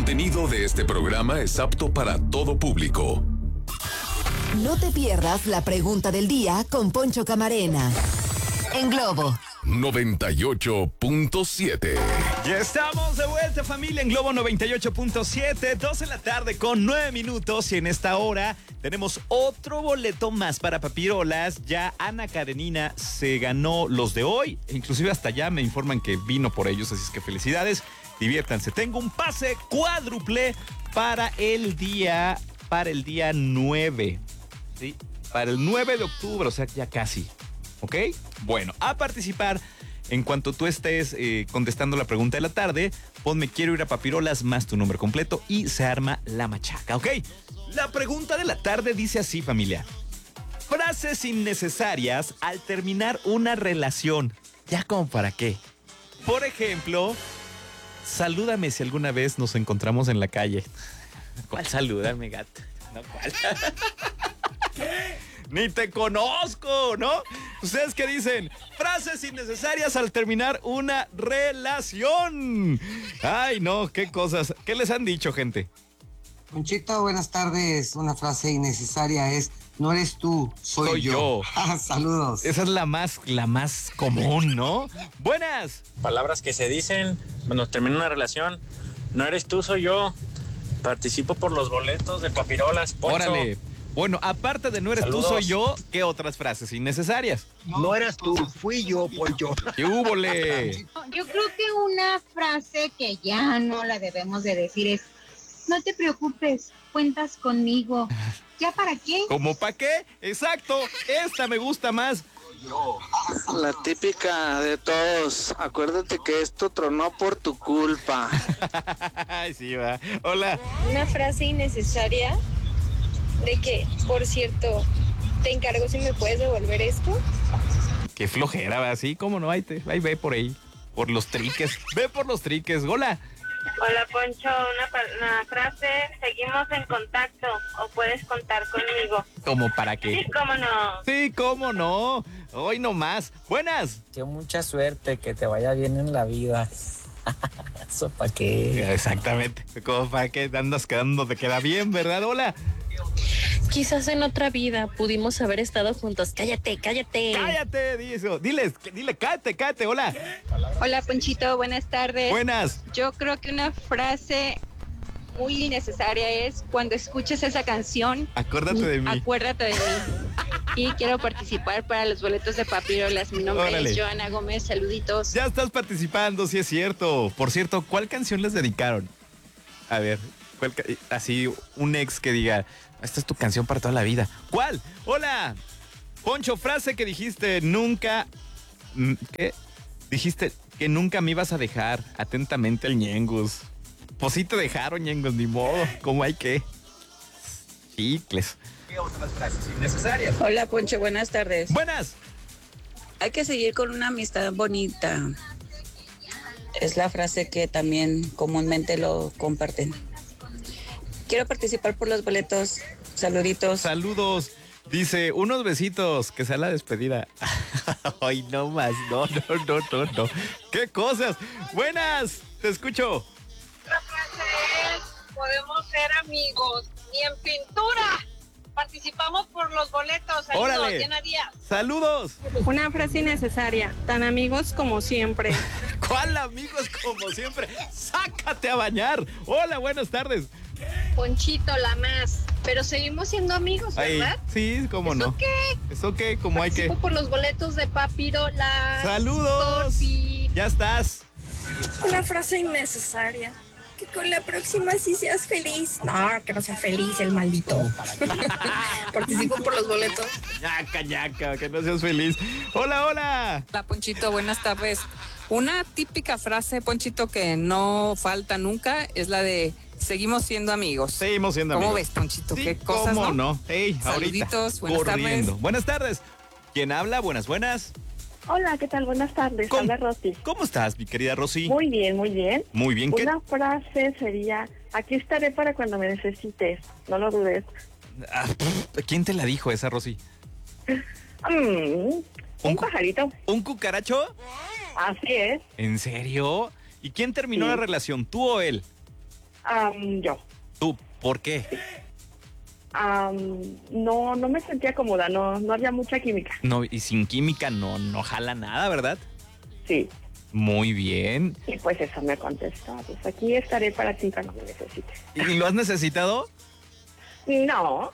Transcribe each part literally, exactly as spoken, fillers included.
contenido de este programa es apto para todo público. No te pierdas la pregunta del día con Poncho Camarena en Globo noventa y ocho punto siete. Ya estamos de vuelta, familia, en Globo noventa y ocho punto siete, dos de la tarde con nueve minutos, y en esta hora tenemos otro boleto más para Papirolas. Ya Ana Karenina se ganó los de hoy, inclusive hasta allá me informan que vino por ellos, así es que felicidades, diviértanse. Tengo un pase cuádruple para el día, para el día nueve, ¿sí? Para el nueve de octubre, o sea, ya casi. ¿Ok? Bueno, a participar, en cuanto tú estés eh, contestando la pregunta de la tarde, ponme quiero ir a Papirolas más tu nombre completo y se arma la machaca, ¿ok? La pregunta de la tarde dice así, familia. Frases innecesarias al terminar una relación. ¿Ya como para qué? Por ejemplo, salúdame si alguna vez nos encontramos en la calle. ¿Cuál salúdame, gato? No, ¿cuál? ¿Qué? Ni te conozco, ¿no? ¿Ustedes qué dicen? Frases innecesarias al terminar una relación. Ay, no, qué cosas. ¿Qué les han dicho, gente? Ponchito, buenas tardes. Una frase innecesaria es: no eres tú, soy, soy yo. yo. Saludos. Esa es la más, la más común, ¿no? Buenas. Palabras que se dicen cuando termina una relación: no eres tú, soy yo. Participo por los boletos de Papirolas, Poncho. Órale. Bueno, aparte de no eres Saludos. tú, soy yo, ¿qué otras frases innecesarias? No eras tú, fui yo, Poncho. ¡Qué húbole! Yo creo que una frase que ya no la debemos de decir es: no te preocupes, cuentas conmigo. ¿Ya para qué? ¿Cómo para qué? Exacto, esta me gusta más. La típica de todos. Acuérdate que esto tronó por tu culpa. Ay, sí, va. Hola. Una frase innecesaria de que, por cierto, te encargo si me puedes devolver esto. Qué flojera, ¿va? Sí, cómo no, ahí, te, ahí ve por ahí, por los triques, ve por los triques, hola. Hola, Poncho, una, una frase: seguimos en contacto o puedes contar conmigo. ¿Cómo para qué? Sí, cómo no. Sí, cómo no, hoy no más. Buenas. Qué mucha suerte, que te vaya bien en la vida. ¿Eso para qué? Exactamente, como para qué andas quedando, te queda bien, ¿verdad? Hola. Quizás en otra vida pudimos haber estado juntos. Cállate, cállate. Cállate, di eso. Diles, dile, cállate, cállate, hola. Hola, Ponchito, buenas tardes. Buenas. Yo creo que una frase muy innecesaria es: cuando escuches esa canción, acuérdate de mí. Acuérdate de mí. Y quiero participar para los boletos de Papirolas. Mi nombre Órale. es Joana Gómez, saluditos. Ya estás participando, sí es cierto. Por cierto, ¿cuál canción les dedicaron? A ver, ¿cuál ca- así un ex que diga, esta es tu canción para toda la vida? ¿Cuál? Hola. Poncho, frase que dijiste, nunca... ¿Qué? Dijiste que nunca me ibas a dejar. Atentamente, el Ñengus. Pues sí te dejaron, Ñengus, ni modo. ¿Cómo hay que? Chicles. ¿Qué otras frases innecesarias? Hola, Poncho, buenas tardes. Buenas. Hay que seguir con una amistad bonita. Es la frase que también comúnmente lo comparten. Quiero participar por los boletos. Saluditos. Saludos. Dice, unos besitos, que sea la despedida. Ay, no más, no, no, no, no, no. ¿Qué cosas? Buenas, te escucho. La frase es: podemos ser amigos, ni en pintura. Participamos por los boletos. Saludos, Órale. Diana Díaz. Saludos. Una frase innecesaria: tan amigos como siempre. ¿Cuál amigos como siempre? Sácate a bañar. Hola, buenas tardes. Ponchito, la más. Pero seguimos siendo amigos, ¿verdad? Ay, sí, cómo no. ¿Eso qué? ¿Eso qué? ¿Cómo hay que? Participo por los boletos de Papirolas. Saludos. Porfi. Ya estás. Una frase innecesaria: que con la próxima sí seas feliz. No, que no sea feliz el maldito. Participo por los boletos. Yaca, yaca, que no seas feliz. Hola, hola. Hola, Ponchito, buenas tardes. Una típica frase, Ponchito, que no falta nunca es la de: seguimos siendo amigos. Seguimos siendo ¿Cómo amigos. ves, Ponchito? Sí, ¿Qué cosas, cómo no? no? Hey, Saluditos, ahorita, buenas corriendo. tardes. Buenas tardes. ¿Quién habla? Buenas, buenas. Hola, ¿qué tal? Buenas tardes. ¿Cómo, Habla Rosy. ¿Cómo estás, mi querida Rosy? Muy bien, muy bien. Muy bien. ¿Qué? Una frase sería: aquí estaré para cuando me necesites. No lo dudes. Ah, pff, ¿quién te la dijo esa, Rosy? Mm, un, un pajarito. ¿Un cucaracho? Así es. ¿En serio? ¿Y quién terminó Sí. la relación, tú o él? Um, yo. ¿Tú? ¿Por qué? Um, no, no me sentía cómoda, no, no había mucha química. No, y sin química no, no jala nada, ¿verdad? Sí. Muy bien. Y pues eso me contestó. Pues aquí estaré para ti cuando me necesites. ¿Y lo has necesitado? No.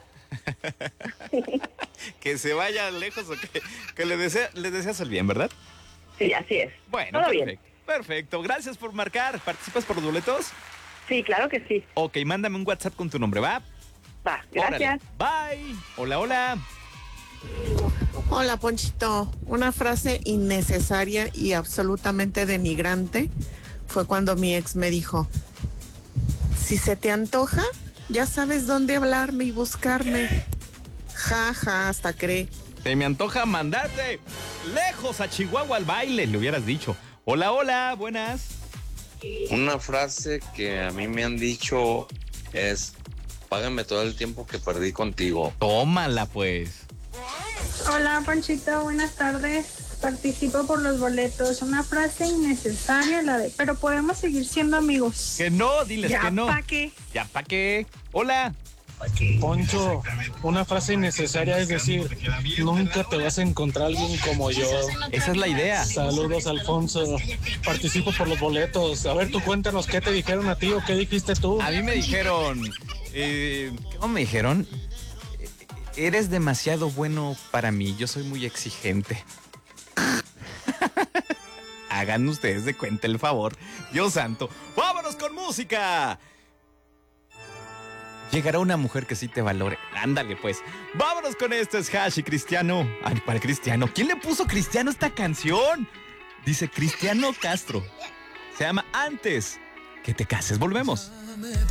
Que se vaya lejos o que, que le, desea, le deseas el bien, ¿verdad? Sí, así es. Bueno, todo perfecto. bien. Perfecto. Gracias por marcar. ¿Participas por los boletos? Sí, claro que sí. Ok, mándame un WhatsApp con tu nombre, ¿va? Va, gracias. Órale. Bye. Hola, hola. Hola, Ponchito. Una frase innecesaria y absolutamente denigrante fue cuando mi ex me dijo: si se te antoja, ya sabes dónde hablarme y buscarme. Ja, ja, hasta cree. Se me antoja mandarte lejos a Chihuahua al baile, le hubieras dicho. Hola, hola, buenas. Una frase que a mí me han dicho es: págame todo el tiempo que perdí contigo. Tómala, pues. Hola, Panchito, buenas tardes. Participo por los boletos. Una frase innecesaria, la de, pero podemos seguir siendo amigos. Que no, diles ya que no. ¿Pa' qué? ¿Ya pa' qué? Hola. Poncho, una frase innecesaria es decir, nunca te vas a encontrar alguien como yo. Esa es la idea. Saludos, Alfonso. Participo por los boletos. A ver, tú cuéntanos, ¿qué te dijeron a ti o qué dijiste tú? A mí me dijeron, eh, ¿cómo me dijeron? Eres demasiado bueno para mí, yo soy muy exigente. Hagan ustedes de cuenta el favor. Dios santo. ¡Vámonos con música! Llegará una mujer que sí te valore. Ándale, pues. Vámonos con esto. Es Hash y Cristiano. Ay, ¿cuál Cristiano? ¿Quién le puso Cristiano a esta canción? Dice Cristiano Castro. Se llama Antes que te cases. Volvemos.